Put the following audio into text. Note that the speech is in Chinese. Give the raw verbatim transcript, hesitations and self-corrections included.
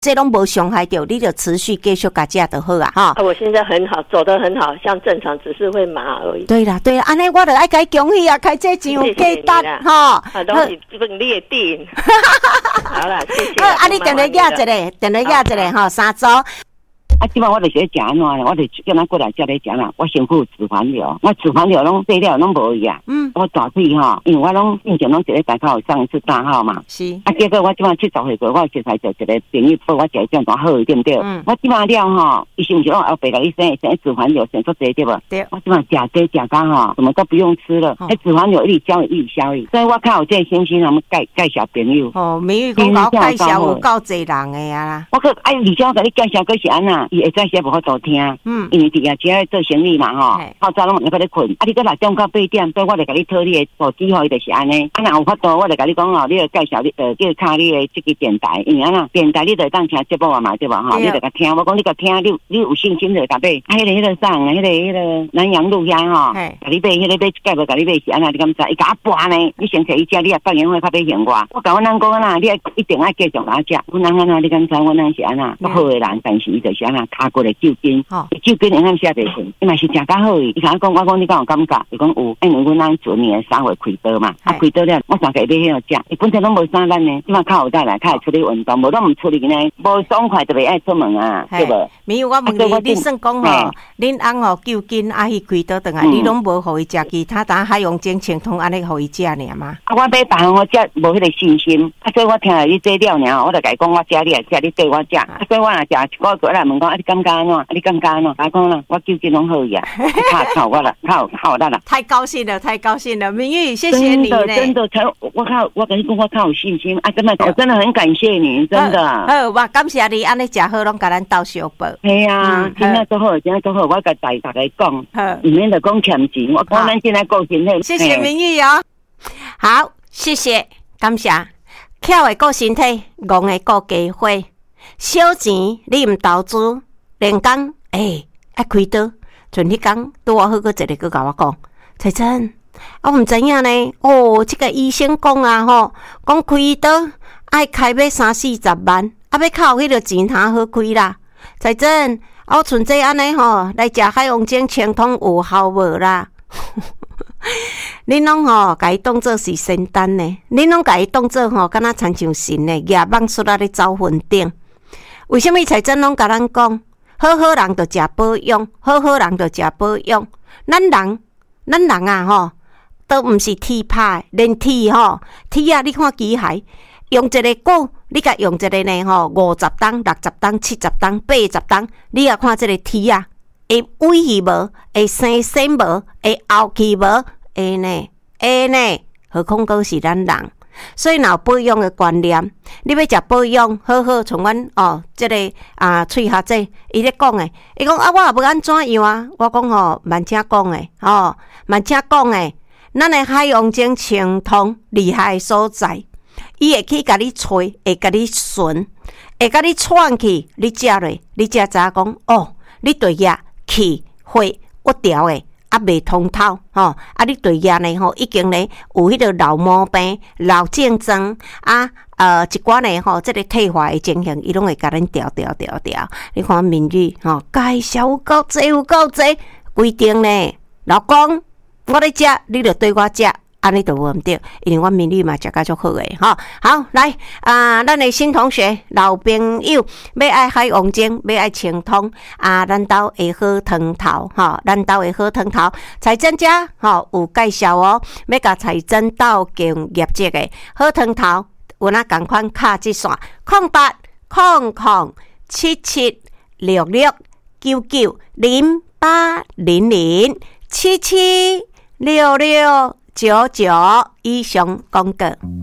这拢无伤害到，你就持续继续加食就好啊，哈、 啊。我现在很好，走得很好，像正常，只是会麻而已。 对啦，对啦，安尼我就爱该恭喜啊，开这钱有价值哈。 啊，都是这份列定。好啦，谢谢。 啊，你定来压一个，定来压一个哈，三组。 啊，即摆我就是食安怎咧？我就叫咱过来食咧食啦。我身躯有脂肪瘤，我脂肪瘤拢治了拢无去啊。嗯，我大腿吼，因为我拢以前拢一个大号上一次大号嘛。是。啊，结果我即摆七十岁过，我实在就一个朋友说我食这样大好，对不对？嗯。我即摆了吼，伊是毋是讲后背甲你生生脂肪瘤生出这对无？对。我即摆食这食到吼，什么都不用吃了，迄、哦、脂肪瘤一直消一直消去，所以我较有这个信心，他们介介绍朋友。 哦，美玉讲我介绍有够济人诶啊！ 我可哎，而且我甲你介绍个是安那，伊会再写无法度听。嗯。因为伫遐只爱做生意嘛吼，透早拢毋要甲你困，啊，你搁六点到八点，所以我就甲你讨你的手机吼，伊就是安尼。啊，若有法度，我就甲你讲吼，你要介绍你呃，叫卡你的这个电台，因为安那电台你就当听节目啊嘛，对吧？吼，你就甲听，我讲你甲听，你你有信心就甲买。啊，迄个迄个啥，迄个迄个南洋路遐吼，甲你买，迄个买介无甲你买是安那，你敢知？伊甲我搬呢，你先摕伊食，你也放年会较买嫌我。我甲阮人讲安那，你一定爱继续甲食。阮人安那，你敢知？阮人是安那，不好的人，但是伊就是安那，卡过来救金。酒精会暗写袂顺，伊嘛是诚较好伊。伊甲我讲，我讲你敢有感觉？伊讲有，因为阮咱做年三月开刀嘛，啊开刀了，我上个月买迄个食，伊本身拢无啥咱呢，即摆较有带来，较会出去运动，无拢毋出去呢，无爽快就袂爱出门啊，对无？ 没有，我问你，你算讲吼，恁翁吼救筋啊去开刀转来，你拢无互伊食其他打海洋精清通安尼互伊食尔嘛？啊， 我买别项我食无迄个信心，啊，所以我听了你这了尔，我就甲伊讲我食你来食，你对我食，啊，所以我若食一个月来问讲，啊，你感觉安怎？你感觉安怎？我讲啦，我救筋拢好呀，靠靠我啦，靠靠咱啦。 太高兴了，太高兴了，明玉，谢谢你呢。真的，真的，才我靠，我跟你讲，我靠有信心啊！真的，我真的很感谢你，真的。 好，我感谢你，安尼食好，拢甲咱斗小报。 系啊，今仔都好，今仔都好，我甲大大家讲，唔免就讲欠钱，我讲咱现在顾身体。 谢谢明玉哦。好，谢谢，感谢。巧的顾身体，戆的顾家伙，小钱你唔投资，连讲诶爱开刀。像迄天拄我好个一个佮甲我讲，彩珍，我毋知影呢。哦，即、這个医生讲啊，吼，讲开刀爱开要三四十万，啊，要靠迄个钱通好开啦。彩珍，我像这安尼吼，来食海王精清通有效无啦？恁拢吼，甲伊当做是仙丹呢，恁拢甲伊当做吼，敢若亲像神呢，夜梦出来咧走坟顶。为什么彩珍拢甲咱讲？好好人就食保养，好好人就食保养。咱人，咱人啊吼，都毋是铁拍，连铁吼，铁啊！你看机械，用一个股，你甲用一个呢吼，五十档、六十档、七十档、八十档，你也看这个铁啊，会萎去无？会生身无？会凹去无？会呢？会呢？何况阁是咱人。所以，若有保养的观念，你要食保养，好好像阮哦，即、這个啊，喙学者伊咧讲诶，伊讲啊，我也无安怎样啊，我讲吼，慢请讲诶，吼，慢请讲诶，咱诶海洋精清通厉害诶所在，伊会去甲你吹，会甲你顺，会甲你串去，你食落，你才知影讲哦，你对牙气血骨条诶。啊，未通透吼！啊，你对牙呢吼，已经呢有迄个老毛病、老症状啊，呃，一寡呢吼，即、這个退化的情形，伊拢会甲咱调调调调。你看明玉吼，介绍有够济，有够济，规定呢，老公，我咧食，你着对我食。安尼就无毋对，因为我明玉嘛食甲足好诶，吼。好，来啊，咱诶新同学、老朋友，要爱海王精，要爱清通啊，咱兜诶好汤头，吼，咱兜诶好汤头，财政家吼有介绍哦，要甲财政斗经业绩诶好汤头，有哪共款卡即线，空八空空七七六六九九零八零零七七六六。九九以上广告。